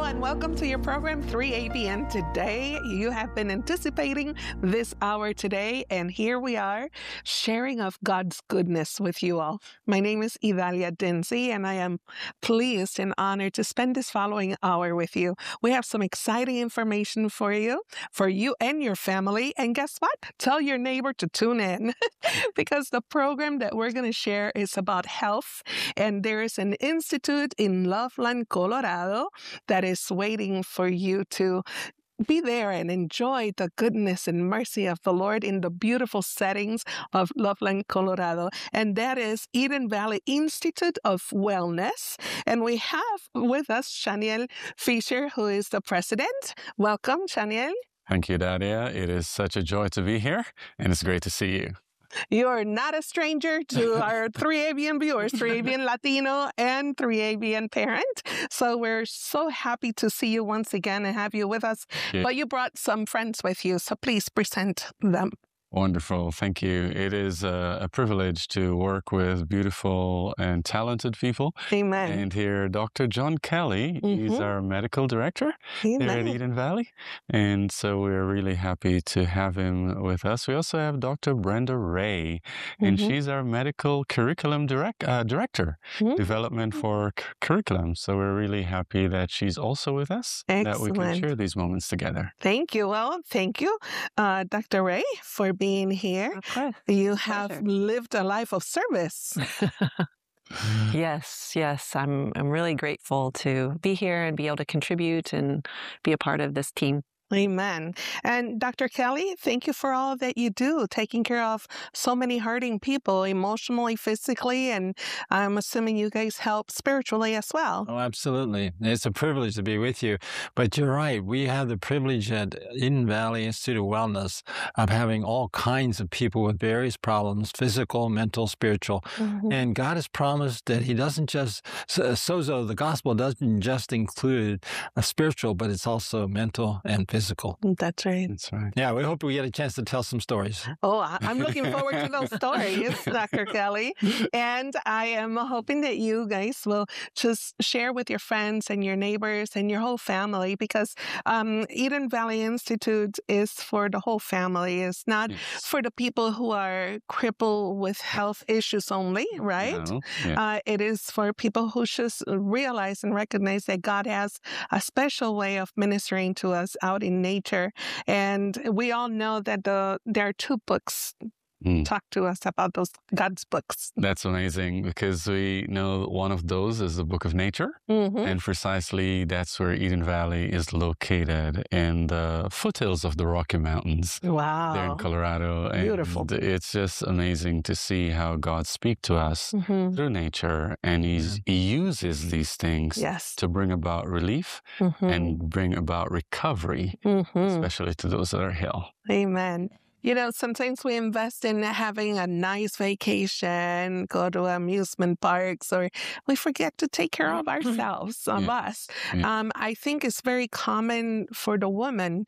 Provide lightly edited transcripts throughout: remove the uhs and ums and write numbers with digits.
and welcome to your program 3ABN Today. You have been anticipating this hour today, and here we are sharing of God's goodness with you all. My name is Idalia Dinzy, and I am pleased and honored to spend this following hour with you. We have some exciting information for you and your family. And guess what? Tell your neighbor to tune in because the program that we're going to share is about health, and there is an institute in Loveland, Colorado, that is waiting for you to be there and enjoy the goodness and mercy of the Lord in the beautiful settings of Loveland, Colorado. And that is Eden Valley Institute of Wellness. And we have with us Shaniel Fisher, who is the president. Welcome, Shaniel. Thank you, Daria. It is such a joy to be here, and it's great to see you. You're not a stranger to our 3ABN viewers, 3ABN Latino and 3ABN parent. So we're so happy to see you once again and have you with us. Yeah. But you brought some friends with you, so please present them. Wonderful. Thank you. It is a privilege to work with beautiful and talented people. Amen. And here, Dr. John Kelly, he's our medical director there at Eden Valley. And so we're really happy to have him with us. We also have Dr. Brenda Ray, and she's our medical curriculum director, development for curriculum. So we're really happy that she's also with us, that we can share these moments together. Thank you. Well, thank you, Dr. Ray, for being here. Of course. You have lived a life of service. Yes. I'm really grateful to be here and be able to contribute and be a part of this team. Amen. And Dr. Kelly, thank you for all that you do, taking care of so many hurting people emotionally, physically, and I'm assuming you guys help spiritually as well. Oh, absolutely. It's a privilege to be with you. But you're right. We have the privilege at Eden Valley Institute of Wellness of having all kinds of people with various problems, physical, mental, spiritual. And God has promised that He doesn't just, sozo, the gospel doesn't just include a spiritual, but it's also mental and physical. That's right. That's right. Yeah, we hope we get a chance to tell some stories. Oh, I'm looking forward to those stories, Dr. Kelly. And I am hoping that you guys will just share with your friends and your neighbors and your whole family, because Eden Valley Institute is for the whole family. It's not for the people who are crippled with health issues only, right? No. Yeah. It is for people who just realize and recognize that God has a special way of ministering to us out in nature. And we all know that there are two books. Talk to us about those God's books. That's amazing, because we know one of those is the Book of Nature. And precisely that's where Eden Valley is located, in the foothills of the Rocky Mountains. Wow. There in Colorado. Beautiful. And it's just amazing to see how God speaks to us through nature. And He uses these things to bring about relief and bring about recovery, especially to those that are ill. Amen. You know, sometimes we invest in having a nice vacation, go to amusement parks, or we forget to take care of ourselves, us. I think it's very common for the woman.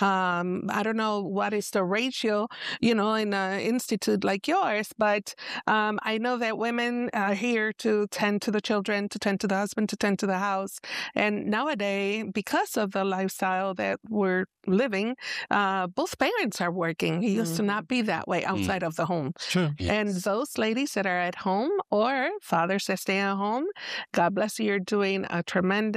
I don't know what is the ratio, in an institute like yours, but I know that women are here to tend to the children, to tend to the husband, to tend to the house. And nowadays, because of the lifestyle that we're living, both parents are working. It used to not be that way outside of the home. Sure. And those ladies that are at home, or fathers that stay at home, God bless you, you're doing a tremendous